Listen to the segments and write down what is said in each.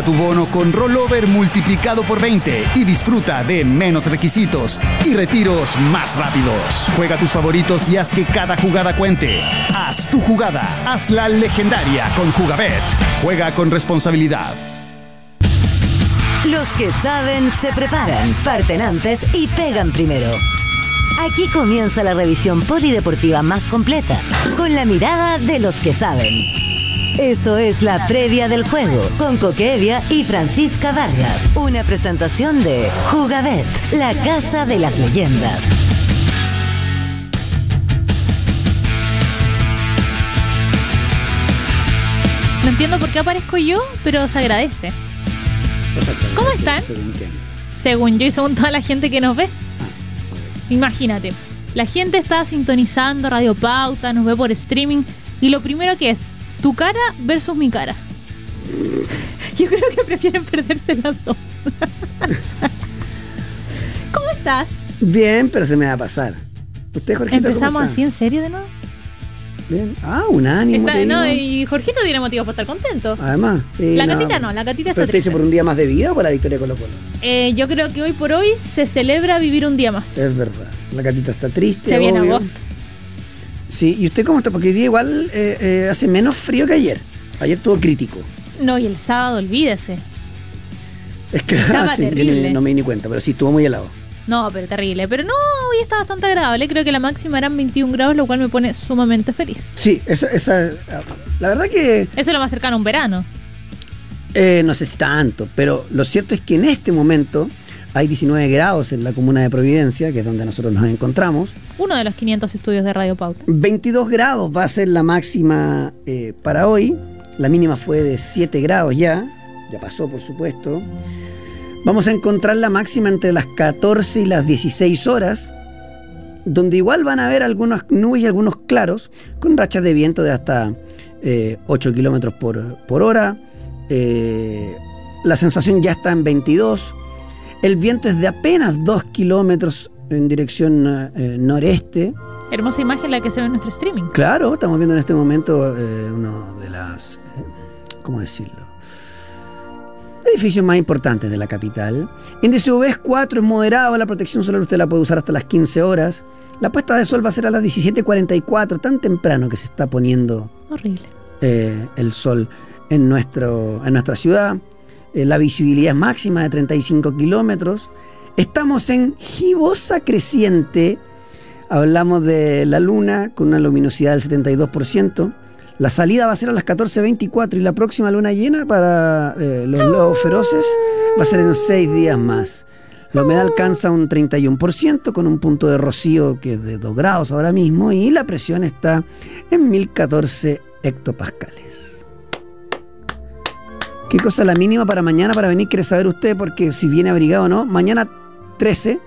tu bono con rollover multiplicado por 20 y disfruta de menos requisitos y retiros más rápidos. Juega tus favoritos y haz que cada jugada cuente. Haz tu jugada, hazla legendaria con Jugabet. Juega con responsabilidad. Los que saben se preparan, parten antes y pegan primero. Aquí comienza la revisión polideportiva más completa, con la mirada de los que saben. Esto es la previa del juego, con Coque Evia y Francisca Vargas. Una presentación de Jugabet, la casa de las leyendas. No entiendo por qué aparezco yo, pero se agradece. ¿Cómo están? ¿Según quién? Según yo y según toda la gente que nos ve. Imagínate, la gente está sintonizando Radio Pauta, nos ve por streaming y lo primero que es tu cara versus mi cara. Yo creo que prefieren perderse las dos. ¿Cómo estás? Bien, pero se me va a pasar. ¿Usted, Jorgito? ¿Empezamos así en serio de nuevo? Bien. Un ánimo. Y Jorgito tiene motivos para estar contento. Además, sí. La Catita no, la Catita está ¿Pero usted triste. dice por un día más de vida o por la victoria de Colo-Colo? Yo creo que hoy por hoy se celebra vivir un día más. Es verdad. La Catita está triste. Se viene obvio. agosto. Sí, ¿y usted cómo está? Porque hoy día igual hace menos frío que ayer. Ayer estuvo crítico. No, y el sábado, olvídese. Es que Estaba sí, yo terrible. no me di ni cuenta, pero sí, estuvo muy helado. No, pero terrible. Pero no, hoy está bastante agradable. Creo que la máxima eran 21 grados, lo cual me pone sumamente feliz. Sí, esa la verdad que Eso es lo más cercano a un verano. no sé si tanto, pero lo cierto es que en este momento hay 19 grados en la comuna de Providencia, que es donde nosotros nos encontramos. Uno de los 500 estudios de Radio Pauta. 22 grados va a ser la máxima para hoy. La mínima fue de 7 grados ya pasó, por supuesto. Vamos a encontrar la máxima entre las 14 y las 16 horas, donde igual van a haber algunas nubes y algunos claros, con rachas de viento de hasta 8 kilómetros por hora. La sensación ya está en 22. El viento es de apenas 2 kilómetros en dirección noreste. Hermosa imagen la que se ve en nuestro streaming. Claro, estamos viendo en este momento uno de las, ¿cómo decirlo?, edificios más importantes de la capital. Índice UV es 4, es moderado. La protección solar usted la puede usar hasta las 15 horas. La puesta de sol va a ser a las 17:44, tan temprano que se está poniendo Horrible. el sol en nuestra ciudad. La visibilidad es máxima de 35 kilómetros. Estamos en gibosa creciente. Hablamos de la luna con una luminosidad del 72%. La salida va a ser a las 14:24 y la próxima luna llena para los lobos feroces va a ser en 6 días más. La humedad alcanza un 31% con un punto de rocío que es de 2 grados ahora mismo y la presión está en 1014 hectopascales. ¿Qué cosa la mínima para mañana para venir? ¿Quiere saber usted? Porque si viene abrigado o no. Mañana 13.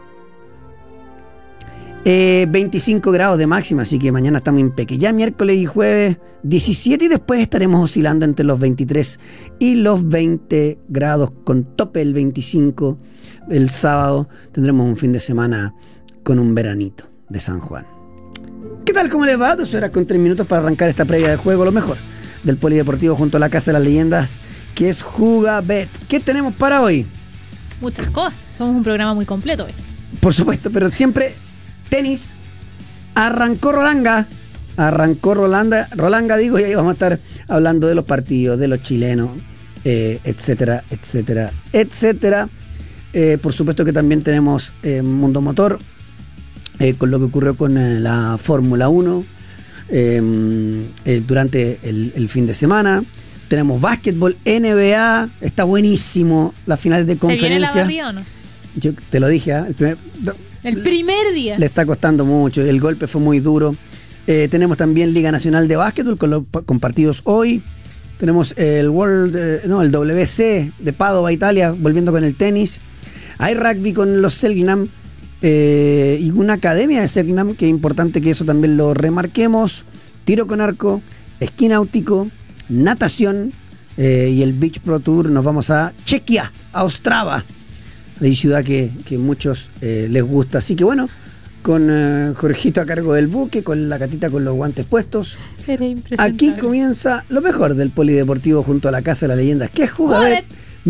25 grados de máxima, así que mañana estamos impecable. Ya miércoles y jueves 17 y después estaremos oscilando entre los 23 y los 20 grados con tope el 25. El sábado tendremos un fin de semana con un veranito de San Juan. ¿Qué tal? ¿Cómo les va? 2 horas con 3 minutos para arrancar esta previa de juego, lo mejor del polideportivo junto a la Casa de las Leyendas, que es Jugabet. ¿Qué tenemos para hoy? Muchas cosas. Somos un programa muy completo hoy. Por supuesto, pero siempre tenis. Arrancó Rolanga, digo, y ahí vamos a estar hablando de los partidos, de los chilenos, etcétera, etcétera, etcétera. Por supuesto que también tenemos Mundo Motor, con lo que ocurrió con la Fórmula 1 durante el fin de semana. Tenemos básquetbol, NBA, está buenísimo, las finales de conferencia. ¿Se viene la barrida o no? Yo te lo dije, El primer día. Le está costando mucho, el golpe fue muy duro. Tenemos también Liga Nacional de Básquetbol con partidos hoy. Tenemos el el WC de Padova, Italia, volviendo con el tenis. Hay rugby con los Selknam y una academia de Selknam, que es importante que eso también lo remarquemos. Tiro con arco, esquí náutico, natación y el Beach Pro Tour. Nos vamos a Chequia, a Ostrava. Hay ciudad que muchos les gusta. Así que bueno, con Jorgito a cargo del buque, con la Catita con los guantes puestos. Era impresionante. Aquí comienza lo mejor del polideportivo junto a la Casa de las Leyendas, que es Jugabet.